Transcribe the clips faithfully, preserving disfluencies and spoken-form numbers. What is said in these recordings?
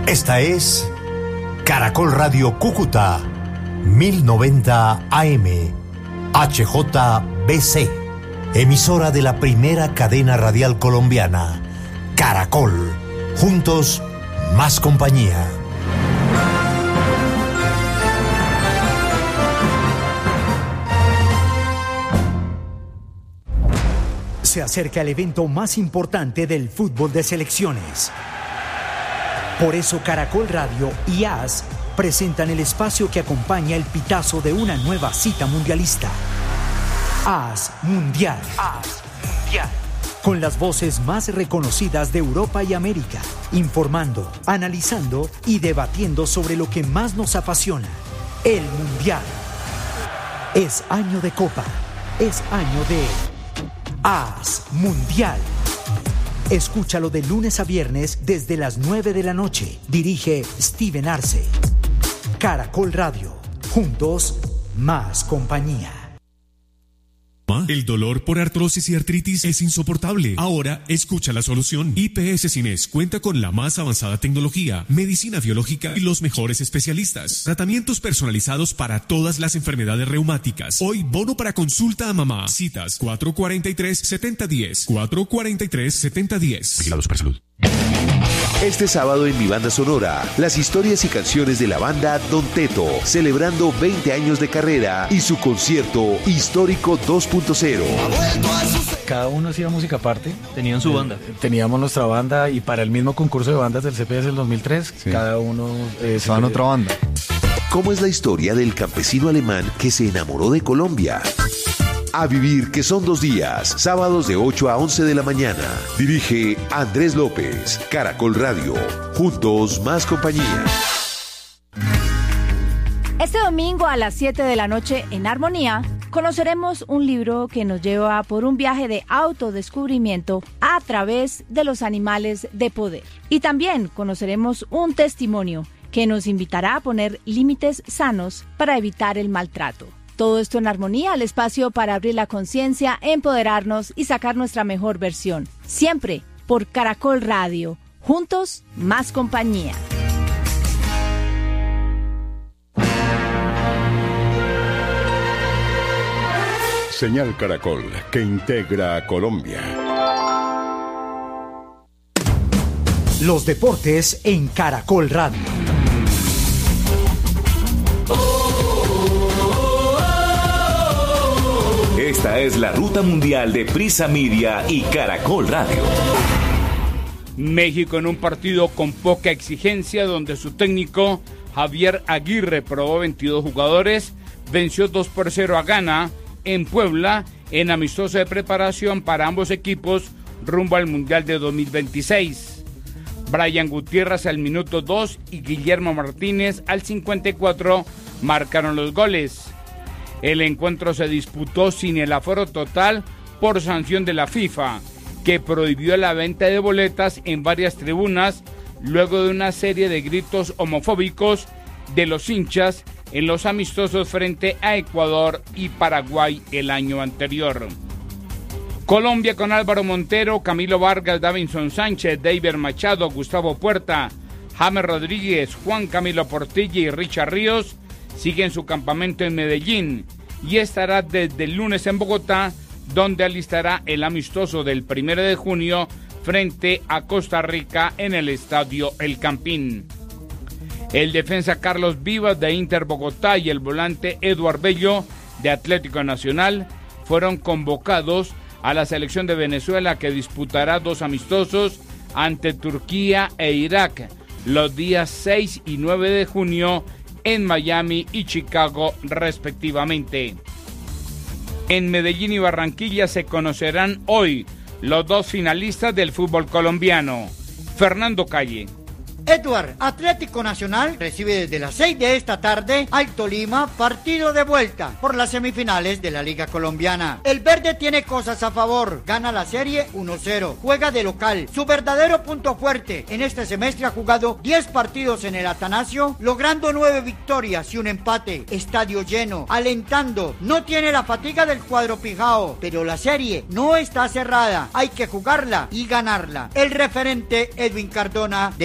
Esta es Caracol Radio Cúcuta, mil noventa A M, H J B C, emisora de la primera cadena radial colombiana, Caracol, juntos, más compañía. Se acerca el evento más importante del fútbol de selecciones. Por eso Caracol Radio y A S presentan el espacio que acompaña el pitazo de una nueva cita mundialista. A S Mundial. A S Mundial. Con las voces más reconocidas de Europa y América, informando, analizando y debatiendo sobre lo que más nos apasiona, el Mundial. Es año de Copa, es año de A S Mundial. Escúchalo de lunes a viernes desde las nueve de la noche. Dirige Steven Arce. Caracol Radio. Juntos, más compañía. El dolor por artrosis y artritis es insoportable. Ahora, escucha la solución. I P S Cines cuenta con la más avanzada tecnología, medicina biológica y los mejores especialistas. Tratamientos personalizados para todas las enfermedades reumáticas. Hoy, bono para consulta a mamá. Citas cuatro cuatro tres, siete cero uno cero. cuatro cuatro tres, siete cero uno cero. Vigilados por salud. Este sábado en Mi Banda Sonora, las historias y canciones de la banda Don Teto, celebrando veinte años de carrera y su concierto histórico dos punto cero. Cada uno hacía música aparte. Tenían su banda. Teníamos nuestra banda y para el mismo concurso de bandas del C P S del dos mil tres, sí. Cada uno eh, estaba en otra banda. ¿Cómo es la historia del campesino alemán que se enamoró de Colombia? A vivir, que son dos días, sábados de ocho a once de la mañana. Dirige Andrés López, Caracol Radio. Juntos, más compañía. Este domingo a las siete de la noche en Armonía, conoceremos un libro que nos lleva por un viaje de autodescubrimiento a través de los animales de poder. Y también conoceremos un testimonio que nos invitará a poner límites sanos para evitar el maltrato. Todo esto en Armonía, el espacio para abrir la conciencia, empoderarnos y sacar nuestra mejor versión. Siempre por Caracol Radio. Juntos, más compañía. Señal Caracol, que integra a Colombia. Los deportes en Caracol Radio. Esta es la ruta mundial de Prisa Media y Caracol Radio. México en un partido con poca exigencia, donde su técnico Javier Aguirre probó veintidós jugadores, venció dos por cero a Ghana en Puebla en amistoso de preparación para ambos equipos rumbo al Mundial de dos mil veintiséis. Brian Gutiérrez al minuto dos y Guillermo Martínez al cincuenta y cuatro marcaron los goles. El encuentro se disputó sin el aforo total por sanción de la FIFA, que prohibió la venta de boletas en varias tribunas luego de una serie de gritos homofóbicos de los hinchas en los amistosos frente a Ecuador y Paraguay el año anterior. Colombia con Álvaro Montero, Camilo Vargas, Davinson Sánchez, David Machado, Gustavo Puerta, James Rodríguez, Juan Camilo Portilla y Richard Ríos sigue en su campamento en Medellín y estará desde el lunes en Bogotá, donde alistará el amistoso del primero de junio frente a Costa Rica en el estadio El Campín. El defensa Carlos Vivas de Inter Bogotá y el volante Eduard Bello de Atlético Nacional fueron convocados a la selección de Venezuela, que disputará dos amistosos ante Turquía e Irak los días seis y nueve de junio en Miami y Chicago respectivamente. En Medellín y Barranquilla se conocerán hoy los dos finalistas del fútbol colombiano. Fernando Calle. Edward, Atlético Nacional recibe desde las seis de esta tarde al Tolima, partido de vuelta por las semifinales de la Liga Colombiana. El verde tiene cosas a favor, gana la serie uno cero, juega de local. Su verdadero punto fuerte en este semestre: ha jugado diez partidos en el Atanasio, logrando nueve victorias y un empate, estadio lleno, alentando, no tiene la fatiga del cuadro pijao, pero la serie no está cerrada, hay que jugarla y ganarla. El referente Edwin Cardona detalló.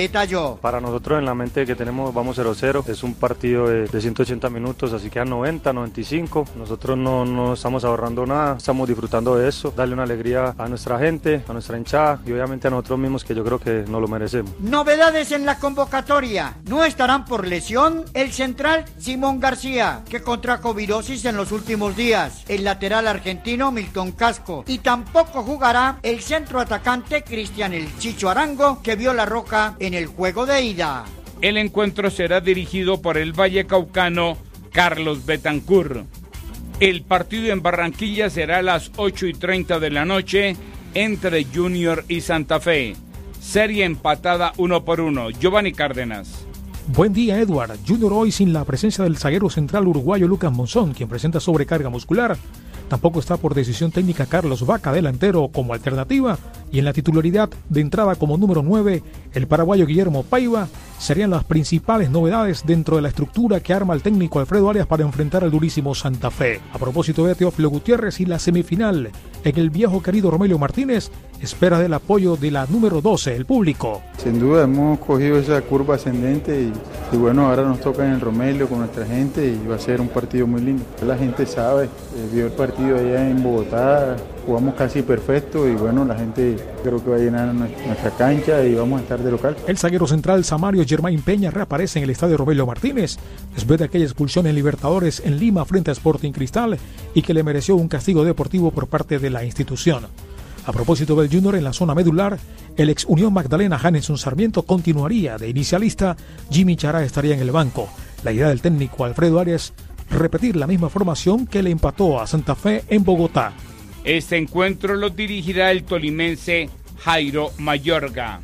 Castro. Para nosotros en la mente que tenemos vamos cero cero, es un partido de, de ciento ochenta minutos, así que a noventa, noventa y cinco, nosotros no, no estamos ahorrando nada, estamos disfrutando de eso, darle una alegría a nuestra gente, a nuestra hinchada y obviamente a nosotros mismos, que yo creo que nos lo merecemos. Novedades en la convocatoria. No estarán por lesión el central Simón García, que contrajo virosis en los últimos días, el lateral argentino Milton Casco, y tampoco jugará el centro atacante Cristian El Chicho Arango, que vio la roja en el juego de ida. El encuentro será dirigido por el vallecaucano Carlos Betancur. El partido en Barranquilla será a las ocho y treinta de la noche entre Junior y Santa Fe. Serie empatada uno por uno. Giovanni Cárdenas. Buen día, Edward. Junior hoy sin la presencia del zaguero central uruguayo Lucas Monzón, quien presenta sobrecarga muscular. Tampoco está por decisión técnica Carlos Vaca, delantero, como alternativa. Y en la titularidad de entrada como número nueve, el paraguayo Guillermo Paiva. Serían las principales novedades dentro de la estructura que arma el técnico Alfredo Arias para enfrentar al durísimo Santa Fe. A propósito de Teófilo Gutiérrez y la semifinal, en el viejo querido Romelio Martínez, espera del apoyo de la número doce, el público. Sin duda hemos cogido esa curva ascendente y, y bueno, ahora nos toca en el Romelio con nuestra gente y va a ser un partido muy lindo. La gente sabe, eh, vio el partido allá en Bogotá, jugamos casi perfecto y bueno, la gente creo que va a llenar nuestra cancha y vamos a estar de local. El zaguero central Samario Germain Peña reaparece en el estadio Romelio Martínez después de aquella expulsión en Libertadores en Lima frente a Sporting Cristal y que le mereció un castigo deportivo por parte de la institución. A propósito del Junior, en la zona medular, el ex Unión Magdalena Janeson Sarmiento continuaría de inicialista, Jimmy Chará estaría en el banco. La idea del técnico Alfredo Arias, repetir la misma formación que le empató a Santa Fe en Bogotá. Este encuentro lo dirigirá el tolimense Jairo Mayorga.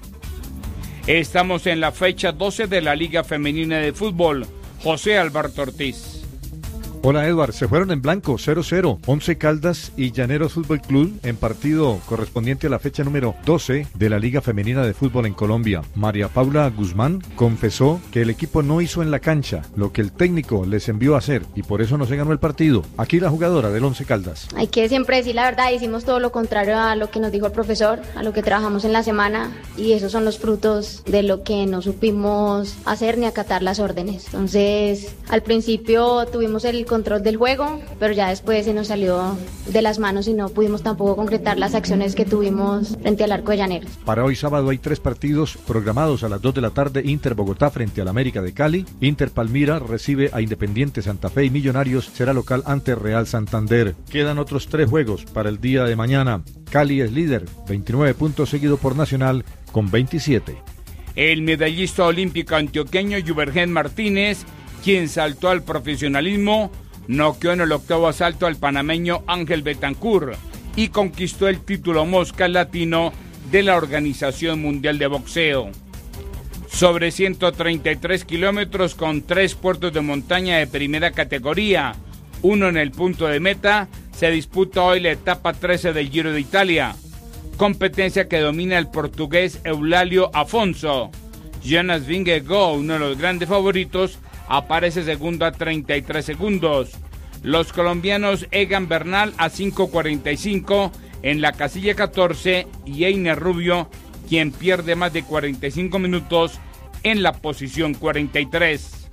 Estamos en la fecha doce de la Liga Femenina de Fútbol. José Alberto Ortiz. Hola Edward, se fueron en blanco, cero cero, Once Caldas y Llaneros Fútbol Club en partido correspondiente a la fecha número doce de la Liga Femenina de Fútbol en Colombia. María Paula Guzmán confesó que el equipo no hizo en la cancha lo que el técnico les envió a hacer y por eso no se ganó el partido. Aquí la jugadora del Once Caldas. Hay que siempre decir la verdad, hicimos todo lo contrario a lo que nos dijo el profesor, a lo que trabajamos en la semana y esos son los frutos de lo que no supimos hacer ni acatar las órdenes. Entonces, al principio tuvimos el control del juego, pero ya después se nos salió de las manos y no pudimos tampoco concretar las acciones que tuvimos frente al arco de Llaneros. Para hoy sábado hay tres partidos programados a las dos de la tarde. Inter Bogotá frente al América de Cali, Inter Palmira recibe a Independiente Santa Fe y Millonarios será local ante Real Santander. Quedan otros tres juegos para el día de mañana. Cali es líder, veintinueve puntos, seguido por Nacional con veintisiete. El medallista olímpico antioqueño Yubergen Martínez, quien saltó al profesionalismo, noqueó en el octavo asalto al panameño Ángel Betancur y conquistó el título Mosca Latino de la Organización Mundial de Boxeo. Sobre ciento treinta y tres kilómetros con tres puertos de montaña de primera categoría, uno en el punto de meta, se disputa hoy la etapa trece del Giro de Italia, competencia que domina el portugués Eulalio Afonso. Jonas Vingegaard, uno de los grandes favoritos, aparece segundo a treinta y tres segundos. Los colombianos Egan Bernal a cinco cuarenta y cinco en la casilla catorce y Einer Rubio, quien pierde más de cuarenta y cinco minutos, en la posición cuarenta y tres.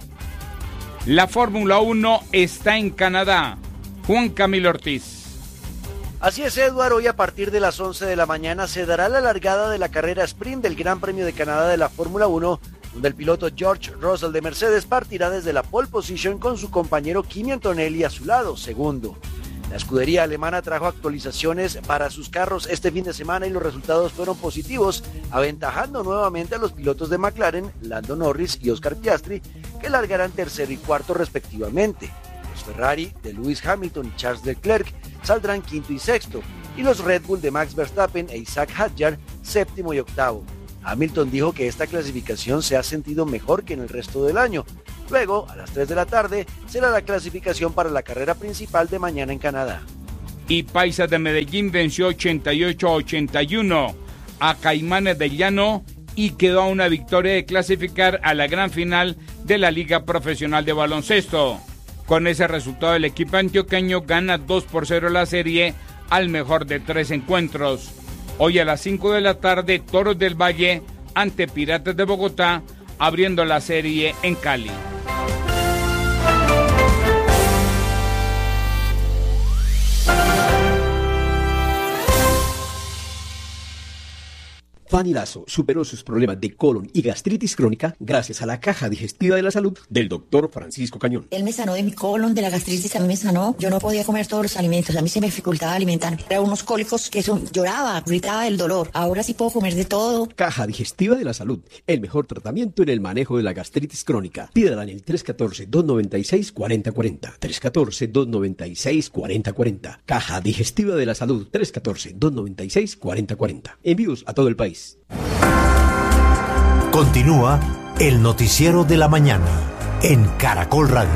La Fórmula uno está en Canadá. Juan Camilo Ortiz. Así es, Eduardo, hoy a partir de las once de la mañana se dará la largada de la carrera sprint del Gran Premio de Canadá de la Fórmula uno, donde el piloto George Russell de Mercedes partirá desde la pole position con su compañero Kimi Antonelli a su lado, segundo. La escudería alemana trajo actualizaciones para sus carros este fin de semana y los resultados fueron positivos, aventajando nuevamente a los pilotos de McLaren, Lando Norris y Oscar Piastri, que largarán tercero y cuarto respectivamente. Los Ferrari de Lewis Hamilton y Charles Leclerc saldrán quinto y sexto, y los Red Bull de Max Verstappen e Isaac Hadjar séptimo y octavo. Hamilton dijo que esta clasificación se ha sentido mejor que en el resto del año. Luego, a las tres de la tarde, será la clasificación para la carrera principal de mañana en Canadá. Y Paisa de Medellín venció ochenta y ocho a ochenta y uno a Caimanes de Llano y quedó a una victoria de clasificar a la gran final de la Liga Profesional de Baloncesto. Con ese resultado, el equipo antioqueño gana dos por cero la serie al mejor de tres encuentros. Hoy a las cinco de la tarde, Toros del Valle ante Piratas de Bogotá abriendo la serie en Cali. Fanny Lazo superó sus problemas de colon y gastritis crónica gracias a la caja digestiva de la salud del doctor Francisco Cañón. Él me sanó de mi colon, de la gastritis, a mí me sanó. Yo no podía comer todos los alimentos, a mí se me dificultaba alimentarme. Era unos cólicos que son, lloraba, gritaba el dolor. Ahora sí puedo comer de todo. Caja digestiva de la salud, el mejor tratamiento en el manejo de la gastritis crónica. Pídala en el tres uno cuatro, dos nueve seis, cuatro cero cuatro cero. tres uno cuatro, dos nueve seis, cuatro cero cuatro cero. Caja digestiva de la salud, tres uno cuatro, dos nueve seis, cuatro cero cuatro cero. Envíos a todo el país. Continúa el noticiero de la mañana en Caracol Radio.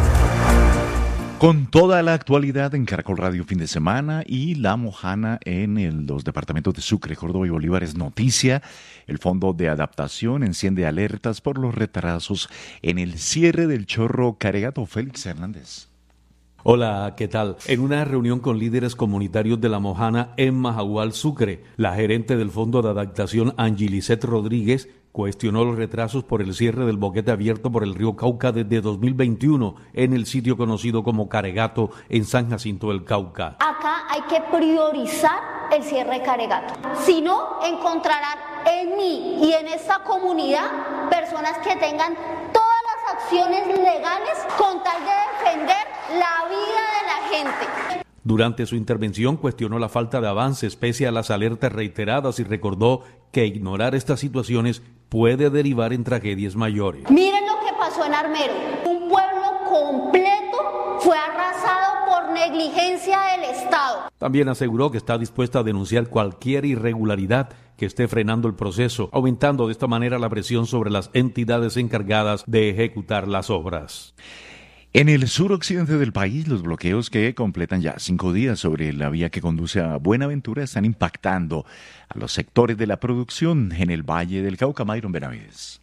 Con toda la actualidad en Caracol Radio fin de semana y La Mojana en el, los departamentos de Sucre, Córdoba y Bolívar es noticia. El Fondo de Adaptación enciende alertas por los retrasos en el cierre del Chorro Caregato. Félix Hernández. Hola, ¿qué tal? En una reunión con líderes comunitarios de La Mojana en Majagual, Sucre, la gerente del Fondo de Adaptación, Angilisette Rodríguez, cuestionó los retrasos por el cierre del boquete abierto por el río Cauca desde dos mil veintiuno en el sitio conocido como Caregato en San Jacinto del Cauca. Acá hay que priorizar el cierre de Caregato. Si no, encontrarán en mí y en esta comunidad personas que tengan todas las acciones legales con tal de defender la vida de la gente. Durante su intervención cuestionó la falta de avances pese a las alertas reiteradas y recordó que ignorar estas situaciones puede derivar en tragedias mayores. Miren lo que pasó en Armero. Un pueblo completo fue arrasado por negligencia del Estado. También aseguró que está dispuesta a denunciar cualquier irregularidad que esté frenando el proceso, aumentando de esta manera la presión sobre las entidades encargadas de ejecutar las obras. En el suroccidente del país, los bloqueos que completan ya cinco días sobre la vía que conduce a Buenaventura están impactando a los sectores de la producción en el Valle del Cauca. Mayron Benavides.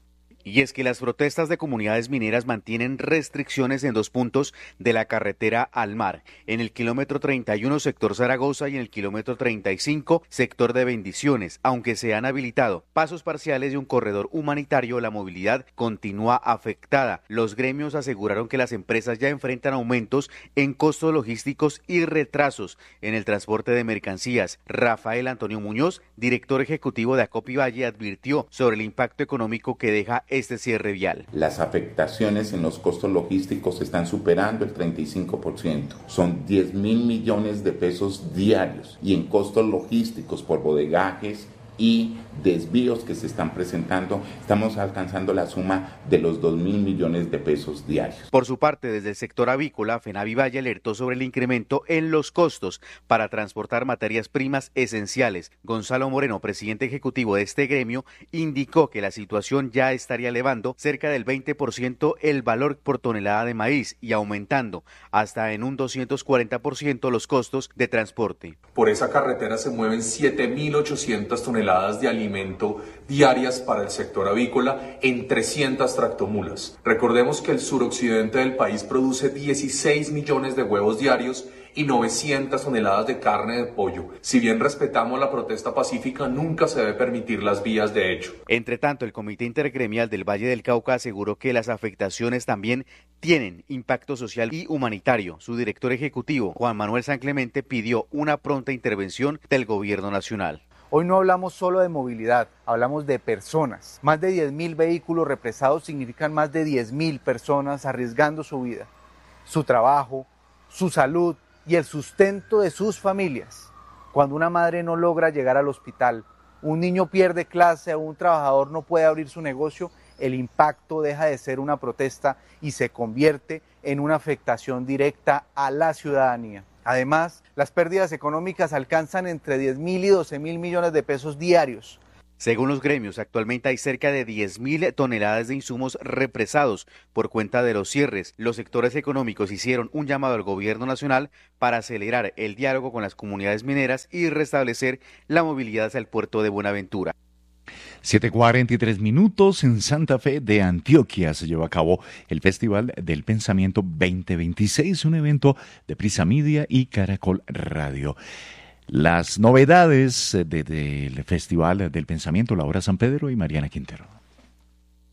Y es que las protestas de comunidades mineras mantienen restricciones en dos puntos de la carretera al mar, en el kilómetro treinta y uno sector Zaragoza y en el kilómetro treinta y cinco sector de Bendiciones. Aunque se han habilitado pasos parciales de un corredor humanitario, la movilidad continúa afectada. Los gremios aseguraron que las empresas ya enfrentan aumentos en costos logísticos y retrasos en el transporte de mercancías. Rafael Antonio Muñoz, director ejecutivo de Acopi Valle, advirtió sobre el impacto económico que deja este cierre vial. Las afectaciones en los costos logísticos están superando el treinta y cinco por ciento. Son diez mil millones de pesos diarios y en costos logísticos por bodegajes y desvíos que se están presentando, estamos alcanzando la suma de los dos mil millones de pesos diarios. Por su parte, desde el sector avícola, Fenavi Valle alertó sobre el incremento en los costos para transportar materias primas esenciales. Gonzalo Moreno, presidente ejecutivo de este gremio, indicó que la situación ya estaría elevando cerca del veinte por ciento el valor por tonelada de maíz y aumentando hasta en un doscientos cuarenta por ciento los costos de transporte. Por esa carretera se mueven siete mil ochocientas toneladas de alimento diarias para el sector avícola en trescientas tractomulas. Recordemos que el suroccidente del país produce dieciséis millones de huevos diarios y novecientas toneladas de carne de pollo. Si bien respetamos la protesta pacífica, nunca se debe permitir las vías de hecho. Entre tanto, el Comité Intergremial del Valle del Cauca aseguró que las afectaciones también tienen impacto social y humanitario. Su director ejecutivo, Juan Manuel San Clemente, pidió una pronta intervención del gobierno nacional. Hoy no hablamos solo de movilidad, hablamos de personas. Más de diez mil vehículos represados significan más de diez mil personas arriesgando su vida, su trabajo, su salud y el sustento de sus familias. Cuando una madre no logra llegar al hospital, un niño pierde clase o un trabajador no puede abrir su negocio, el impacto deja de ser una protesta y se convierte en una afectación directa a la ciudadanía. Además, las pérdidas económicas alcanzan entre diez mil y doce mil millones de pesos diarios. Según los gremios, actualmente hay cerca de diez mil toneladas de insumos represados por cuenta de los cierres. Los sectores económicos hicieron un llamado al gobierno nacional para acelerar el diálogo con las comunidades mineras y restablecer la movilidad hacia el puerto de Buenaventura. siete cuarenta y tres minutos. En Santa Fe de Antioquia se lleva a cabo el Festival del Pensamiento veinte veintiséis, un evento de Prisa Media y Caracol Radio. Las novedades del de, de Festival del Pensamiento, Laura San Pedro y Mariana Quintero.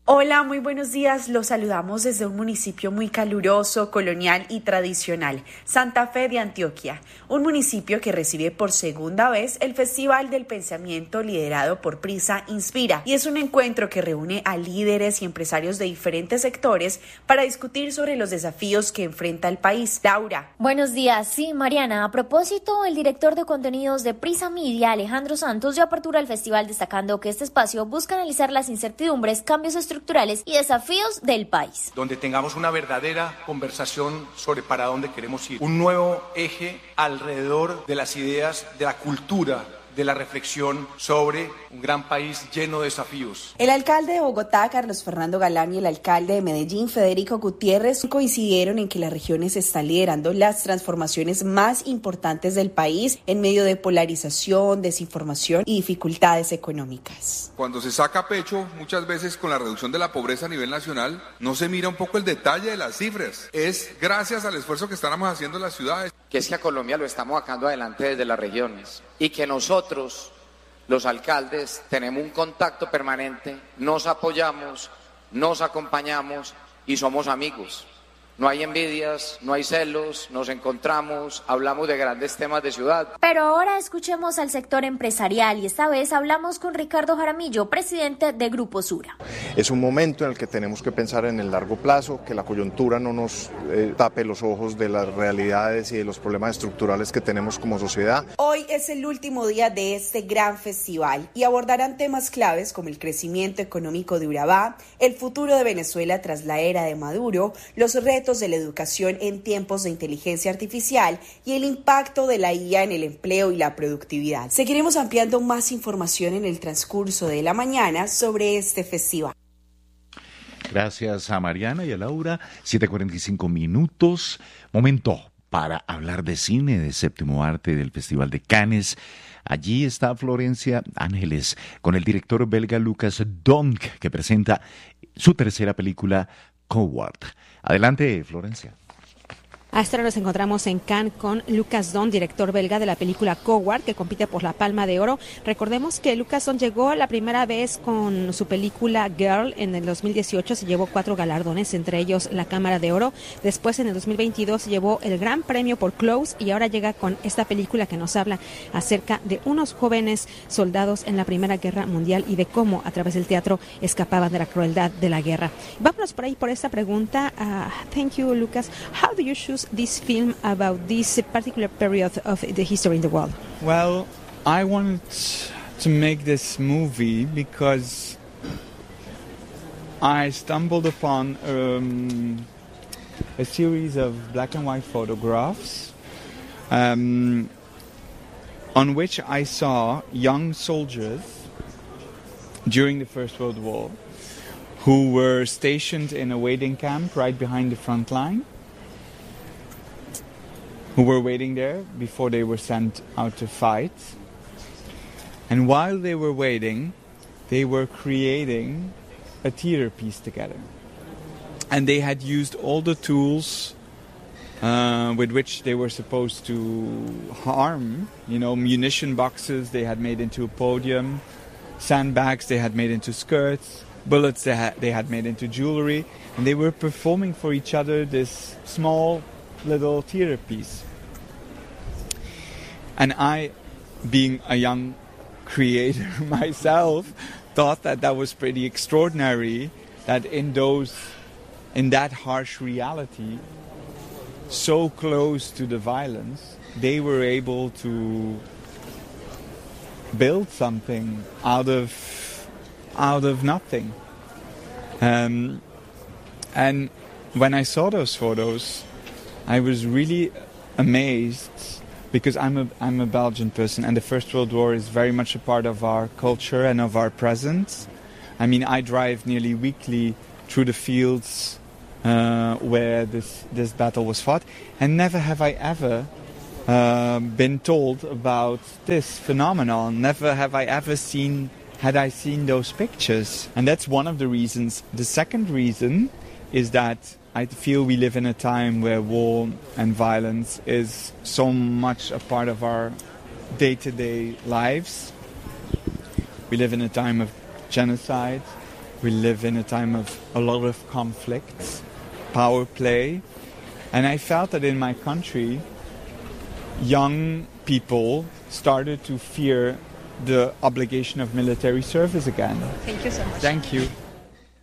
Hola, muy buenos días. Los saludamos desde un municipio muy caluroso, colonial y tradicional, Santa Fe de Antioquia, un municipio que recibe por segunda vez el Festival del Pensamiento liderado por Prisa Inspira, y es un encuentro que reúne a líderes y empresarios de diferentes sectores para discutir sobre los desafíos que enfrenta el país. Laura. Buenos días. Sí, Mariana, a propósito, el director de contenidos de Prisa Media, Alejandro Santos, dio apertura al festival destacando que este espacio busca analizar las incertidumbres, cambios estructurales y desafíos del país. Donde tengamos una verdadera conversación sobre para dónde queremos ir. Un nuevo eje alrededor de las ideas, de la cultura, de la reflexión sobre un gran país lleno de desafíos. El alcalde de Bogotá, Carlos Fernando Galán, y el alcalde de Medellín, Federico Gutiérrez, coincidieron en que las regiones están liderando las transformaciones más importantes del país en medio de polarización, desinformación y dificultades económicas. Cuando se saca pecho, muchas veces con la reducción de la pobreza a nivel nacional, no se mira un poco el detalle de las cifras. Es gracias al esfuerzo que estamos haciendo en las ciudades. Que es que a Colombia lo estamos sacando adelante desde las regiones y que nosotros, los alcaldes, tenemos un contacto permanente, nos apoyamos, nos acompañamos y somos amigos. No hay envidias, no hay celos, nos encontramos, hablamos de grandes temas de ciudad. Pero ahora escuchemos al sector empresarial y esta vez hablamos con Ricardo Jaramillo, presidente de Grupo Sura. Es un momento en el que tenemos que pensar en el largo plazo, que la coyuntura no nos eh, tape los ojos de las realidades y de los problemas estructurales que tenemos como sociedad. Hoy es el último día de este gran festival y abordarán temas claves como el crecimiento económico de Urabá, el futuro de Venezuela tras la era de Maduro, los retos de la educación en tiempos de inteligencia artificial y el impacto de la I A en el empleo y la productividad. Seguiremos ampliando más información en el transcurso de la mañana sobre este festival. Gracias a Mariana y a Laura. siete cuarenta y cinco minutos. Momento para hablar de cine, de séptimo arte del Festival de Cannes. Allí está Florencia Ángeles con el director belga Lucas Donk, que presenta su tercera película, Coward. Adelante, Florencia. A esta hora nos encontramos en Cannes con Lucas Donk, director belga de la película Coward, que compite por la Palma de Oro. Recordemos que Lucas Donk llegó la primera vez con su película Girl en el dos mil dieciocho, se llevó cuatro galardones, entre ellos la Cámara de Oro. Después, en el dos mil veintidós, se llevó el Gran Premio por Close y ahora llega con esta película que nos habla acerca de unos jóvenes soldados en la Primera Guerra Mundial y de cómo a través del teatro escapaban de la crueldad de la guerra. Vámonos por ahí por esta pregunta. Uh, thank you, Lucas. How do you choose this film about this particular period of the history in the world? Well, I wanted to make this movie because I stumbled upon um, a series of black and white photographs um, on which I saw young soldiers during the First World War who were stationed in a waiting camp right behind the front line, who were waiting there before they were sent out to fight. And while they were waiting, they were creating a theater piece together. And they had used all the tools uh, with which they were supposed to harm, you know, munition boxes they had made into a podium, sandbags they had made into skirts, bullets they had, they had made into jewelry, and they were performing for each other this small little theater piece. And I, being a young creator myself, thought that that was pretty extraordinary, that in those, in that harsh reality, so close to the violence, they were able to build something out of, out of nothing. Um, and when I saw those photos, I was really amazed because I'm a I'm a Belgian person, and the First World War is very much a part of our culture and of our presence. I mean, I drive nearly weekly through the fields uh, where this this battle was fought, and never have I ever uh, been told about this phenomenon. Never have I ever seen had I seen those pictures, and that's one of the reasons. The second reason is that I feel we live in a time where war and violence is so much a part of our day-to-day lives. We live in a time of genocide, we live in a time of a lot of conflicts, power play, and I felt that in my country, young people started to fear the obligation of military service again. Thank you so much. Thank you.